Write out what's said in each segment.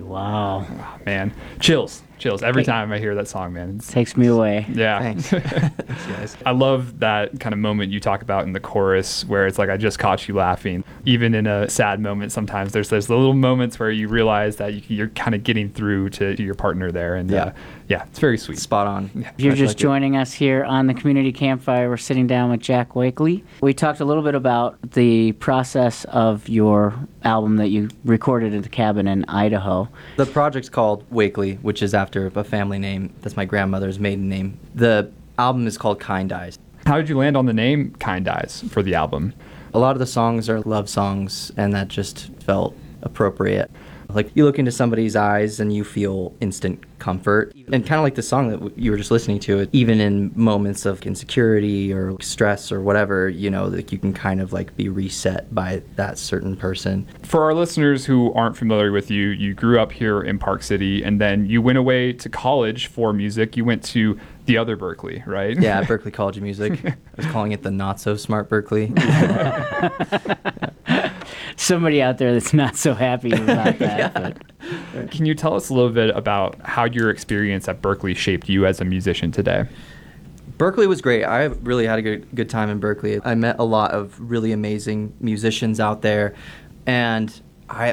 Wow. Oh, man, chills every time I hear that song, man. Takes me away. Yeah. Thanks. Thanks, guys. I love that kind of moment you talk about in the chorus where it's like, I just caught you laughing. Even in a sad moment, sometimes there's those little moments where you realize that you're kind of getting through to your partner there. And yeah, it's very sweet. Spot on. If you're just joining us here on the Community Campfire, we're sitting down with Jack Wakely. We talked a little bit about the process of your album that you recorded at the cabin in Idaho. The project's called Wakely, which is after a family name. That's my grandmother's maiden name. The album is called Kind Eyes. How did you land on the name Kind Eyes for the album? A lot of the songs are love songs, and that just felt appropriate. Like, you look into somebody's eyes and you feel instant comfort. And kind of like the song that you were just listening to, even in moments of insecurity or stress or whatever, you know, like you can kind of like be reset by that certain person. For our listeners who aren't familiar with you, you grew up here in Park City, and then you went away to college for music. You went to the other Berklee, right? Yeah, Berklee College of Music. I was calling it the not-so-smart Berklee. Somebody out there that's not so happy about that. But. Can you tell us a little bit about how your experience at Berklee shaped you as a musician today? Berklee was great. I really had a good time in Berklee. I met a lot of really amazing musicians out there, and I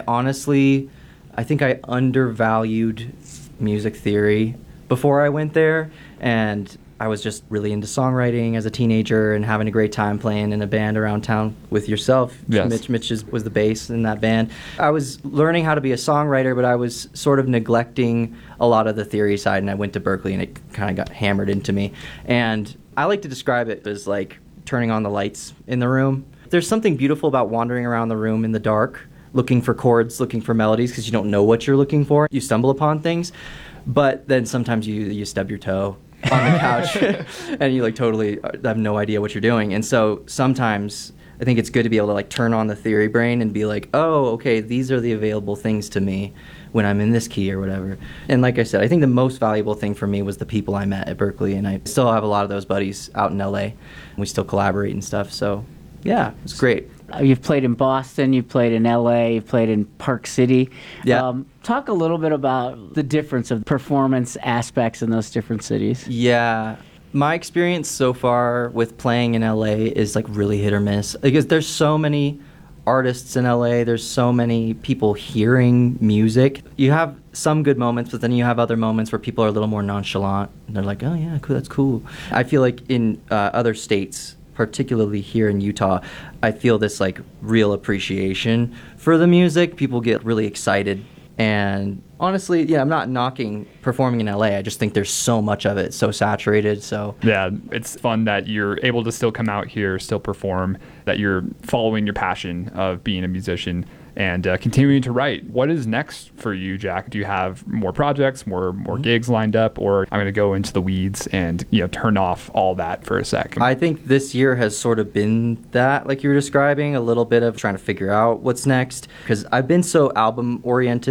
think I undervalued music theory before I went there, and I was just really into songwriting as a teenager and having a great time playing in a band around town with yourself. Yes. Mitch was the bass in that band. I was learning how to be a songwriter, but I was sort of neglecting a lot of the theory side, and I went to Berklee and it kind of got hammered into me. And I like to describe it as like turning on the lights in the room. There's something beautiful about wandering around the room in the dark, looking for chords, looking for melodies, because you don't know what you're looking for. You stumble upon things, but then sometimes you stub your toe on the couch and you like totally have no idea what you're doing. And so sometimes I think it's good to be able to like turn on the theory brain and be like, oh, okay, these are the available things to me when I'm in this key or whatever. And like I said, I think the most valuable thing for me was the people I met at Berklee, and I still have a lot of those buddies out in LA. We still collaborate and stuff, so yeah, it's great. You've played in Boston, you've played in LA, you've played in Park City. Yeah. Talk a little bit about the difference of performance aspects in those different cities. Yeah. My experience so far with playing in LA is like really hit or miss, because there's so many artists in LA, there's so many people hearing music. You have some good moments, but then you have other moments where people are a little more nonchalant and they're like, oh yeah, cool, that's cool. I feel like in other states, particularly here in Utah, I feel this like real appreciation for the music. People get really excited, and honestly, yeah, I'm not knocking performing in LA. I just think there's so much of it, so saturated. So yeah, it's fun that you're able to still come out here, still perform, that you're following your passion of being a musician and continuing to write. What is next for you, Jack? Do you have more projects, more gigs lined up, or I'm going to go into the weeds and turn off all that for a sec? I think this year has sort of been that, like you were describing, a little bit of trying to figure out what's next, because I've been so album oriented